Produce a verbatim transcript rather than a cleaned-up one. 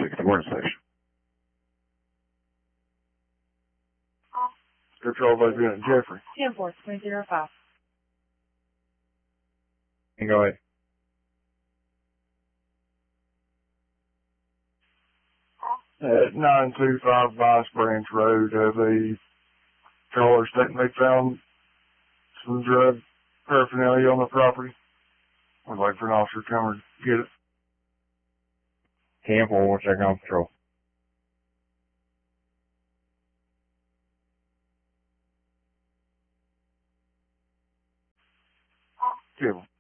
sixty-one station. Control by Unit Jeffrey. ten four three zero five. Go ahead. At nine two five Vice Branch Road, uh, the trawler stating they found some drug paraphernalia on the property. We'd like for an officer to come and get it. ten four, check on patrol. Give 'em.